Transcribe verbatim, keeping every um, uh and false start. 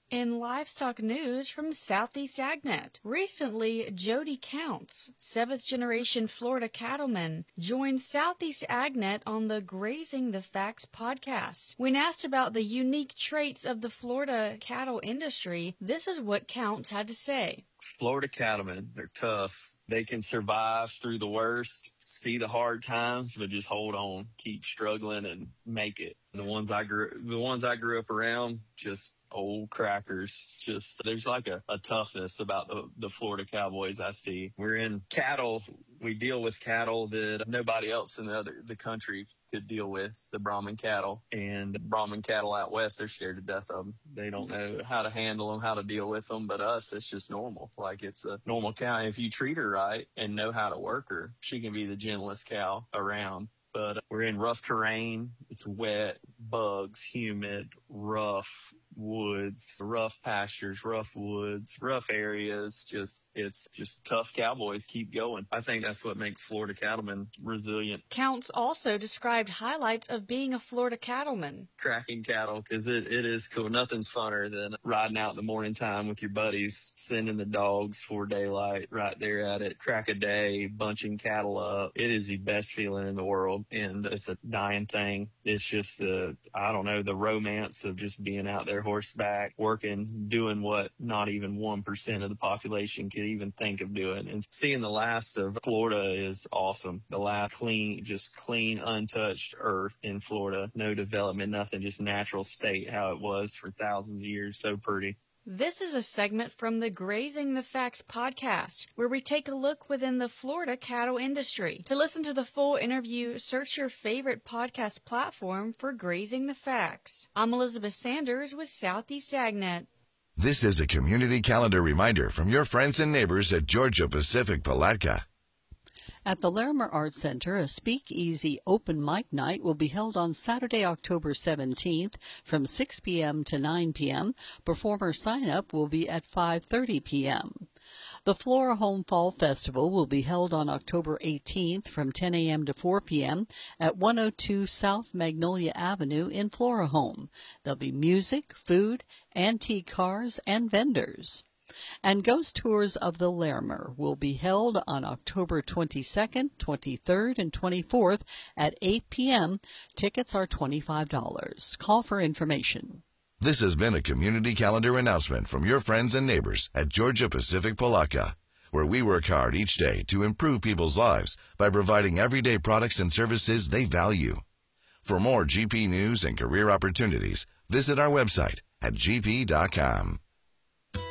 In livestock news from Southeast AgNet, recently Jody Counts, seventh-generation Florida cattleman, joined Southeast AgNet on the Grazing the Facts podcast. When asked about the unique traits of the Florida cattle industry, this is what Counts had to say. Florida cattlemen, they're tough. They can survive through the worst, see the hard times, but just hold on, keep struggling and make it. The ones I grew, the ones I grew up around, just old crackers. Just there's like a, a toughness about the, the Florida cowboys I see. We're in cattle. We deal with cattle that nobody else in the other the country could deal with, the Brahman cattle. And the Brahman cattle out west, they're scared to death of them. They don't know how to handle them, how to deal with them. But us, it's just normal. Like it's a normal cow. If you treat her right and know how to work her, she can be the gentlest cow around. But we're in rough terrain. It's wet, bugs, humid, rough woods, rough pastures, rough woods, rough areas. Just, it's just tough cowboys keep going. I think that's what makes Florida cattlemen resilient. Counts also described highlights of being a Florida cattleman. Cracking cattle, because it, it is cool. Nothing's funner than riding out in the morning time with your buddies, sending the dogs for daylight right there at it, crack a day, bunching cattle up. It is the best feeling in the world, and it's a dying thing. It's just the, I don't know, the romance of just being out there horseback, working, doing what not even one percent of the population could even think of doing. And seeing the last of Florida is awesome. The last clean, just clean, untouched earth in Florida. No development, nothing, just natural state how it was for thousands of years. So pretty. This is a segment from the Grazing the Facts podcast, where we take a look within the Florida cattle industry. To listen to the full interview, search your favorite podcast platform for Grazing the Facts. I'm Elizabeth Sanders with Southeast AgNet. This is a community calendar reminder from your friends and neighbors at Georgia Pacific Palatka. At the Larimer Arts Center, a Speakeasy Open Mic Night will be held on Saturday, October seventeenth from six p.m. to nine p.m. Performer sign-up will be at five thirty p.m. The Flora Home Fall Festival will be held on October eighteenth from ten a.m. to four p.m. at one oh two South Magnolia Avenue in Flora Home. There'll be music, food, antique cars, and vendors. And Ghost Tours of the Larimer will be held on October twenty-second, twenty-third, and twenty-fourth at eight p.m. Tickets are twenty-five dollars. Call for information. This has been a community calendar announcement from your friends and neighbors at Georgia Pacific Palatka, where we work hard each day to improve people's lives by providing everyday products and services they value. For more G P news and career opportunities, visit our website at g p dot com.